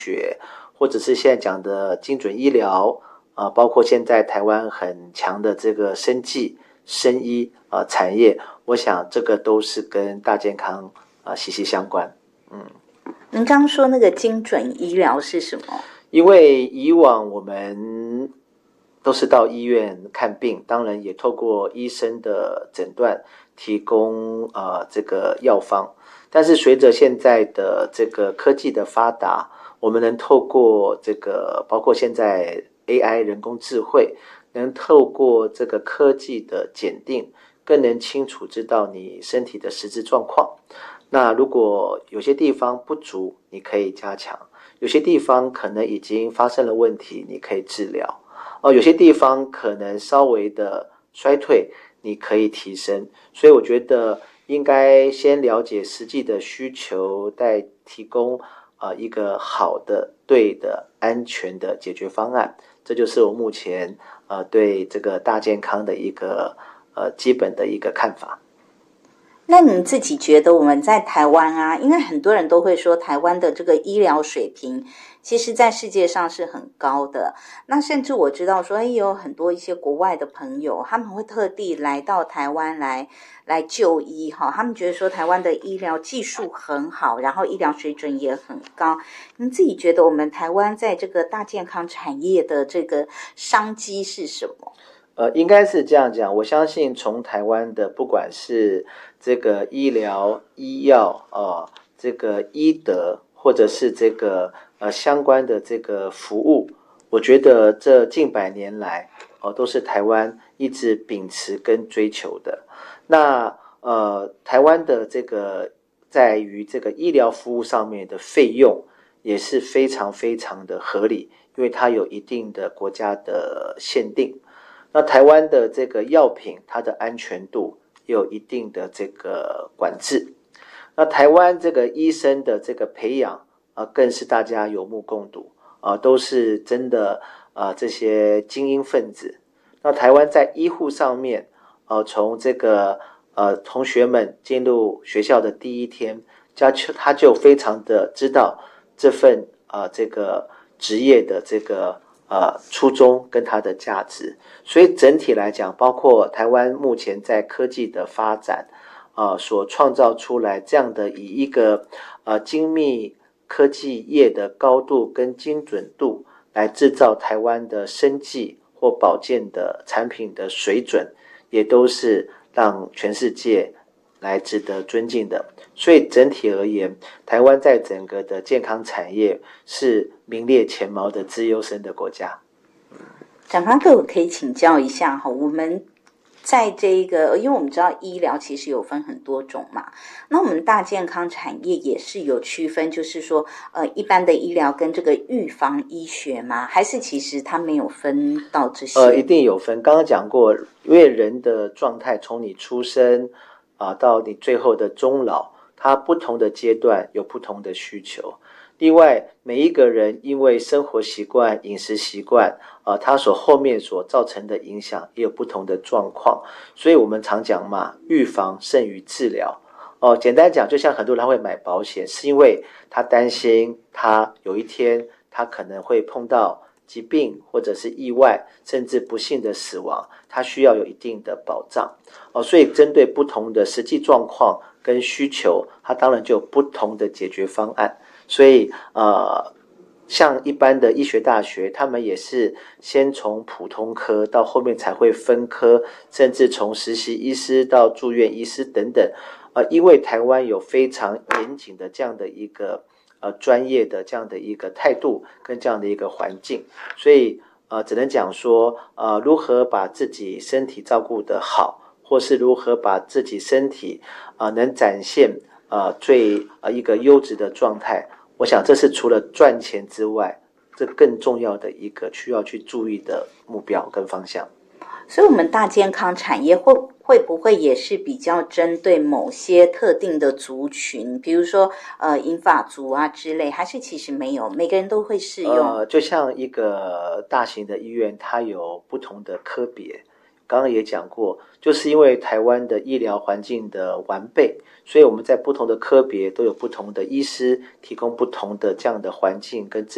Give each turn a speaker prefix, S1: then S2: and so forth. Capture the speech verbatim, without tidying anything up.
S1: 或者是现在讲的精准医疗，呃，包括现在台湾很强的这个生技、生医呃产业，我想这个都是跟大健康呃息息相关。嗯，
S2: 您刚刚说那个精准医疗是什么？
S1: 因为以往我们都是到医院看病，当然也透过医生的诊断提供呃这个药方，但是随着现在的这个科技的发达，我们能透过这个包括现在 A I 人工智慧，能透过这个科技的检定，更能清楚知道你身体的实质状况。那如果有些地方不足，你可以加强；有些地方可能已经发生了问题，你可以治疗。哦，有些地方可能稍微的衰退，你可以提升。所以我觉得应该先了解实际的需求，再提供呃一个好的、对的、安全的解决方案。这就是我目前呃对这个大健康的一个呃基本的一个看法。
S2: 那你自己觉得我们在台湾啊，因为很多人都会说台湾的这个医疗水平其实在世界上是很高的，那甚至我知道说也有很多一些国外的朋友，他们会特地来到台湾来来就医哈，他们觉得说台湾的医疗技术很好，然后医疗水准也很高。你自己觉得我们台湾在这个大健康产业的这个商机是什么？
S1: 呃，应该是这样讲。我相信从台湾的不管是这个医疗、医药呃，这个医德，或者是这个呃相关的这个服务，我觉得这近百年来哦、呃，都是台湾一直秉持跟追求的。那呃，台湾的这个在于这个医疗服务上面的费用也是非常非常的合理，因为它有一定的国家的限定。那台湾的这个药品，它的安全度也有一定的这个管制。那台湾这个医生的这个培养啊、呃，更是大家有目共睹啊、呃，都是真的啊、呃、这些精英分子。那台湾在医护上面，呃，从这个呃同学们进入学校的第一天，他就他就非常的知道这份啊、呃、这个职业的这个。呃，初衷跟它的价值，所以整体来讲，包括台湾目前在科技的发展，呃，所创造出来这样的以一个呃精密科技业的高度跟精准度来制造台湾的生技或保健的产品的水准，也都是让全世界来值得尊敬的。所以整体而言，台湾在整个的健康产业是名列前茅的资优生的国家。
S2: 长官哥，我可以请教一下哈，我们在这一个，因为我们知道医疗其实有分很多种嘛，那我们大健康产业也是有区分，就是说呃一般的医疗跟这个预防医学吗？还是其实它没有分到这些？
S1: 呃，一定有分。刚刚讲过，因为人的状态从你出生啊、呃、到你最后的终老，它不同的阶段有不同的需求。另外，每一个人因为生活习惯、饮食习惯，呃，他所后面所造成的影响也有不同的状况。所以我们常讲嘛，预防胜于治疗。哦、呃，简单讲，就像很多人会买保险，是因为他担心他有一天他可能会碰到疾病或者是意外，甚至不幸的死亡，他需要有一定的保障。哦，所以针对不同的实际状况跟需求，它当然就有不同的解决方案。所以呃，像一般的医学大学，他们也是先从普通科到后面才会分科，甚至从实习医师到住院医师等等。呃，因为台湾有非常严谨的这样的一个呃专业的这样的一个态度跟这样的一个环境，所以呃只能讲说呃如何把自己身体照顾得好，或是如何把自己身体呃能展现呃最呃一个优质的状态。我想这是除了赚钱之外，这更重要的一个需要去注意的目标跟方向。
S2: 所以我们大健康产业会会不会也是比较针对某些特定的族群，比如说呃银发族啊之类，还是其实没有，每个人都会适用？
S1: 呃，就像一个大型的医院，它有不同的科别。刚刚也讲过，就是因为台湾的医疗环境的完备，所以我们在不同的科别都有不同的医师提供不同的这样的环境跟治